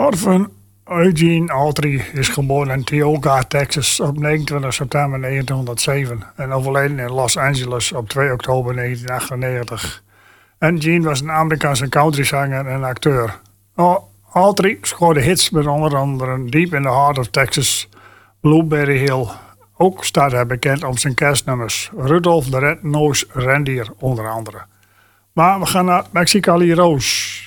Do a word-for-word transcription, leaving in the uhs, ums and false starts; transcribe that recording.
Orphan Eugene Autry is geboren in Tioga, Texas op negenentwintig september negentienhonderdzeven en overleden in Los Angeles op twee oktober negentien achtennegentig. Eugene was een Amerikaanse countryzanger en acteur. Autry scoorde hits met onder andere Deep in the Heart of Texas, Blueberry Hill. Ook staat hij bekend om zijn kerstnummers. Rudolph the Red-Nosed Reindeer onder andere. Maar we gaan naar Mexicali Rose.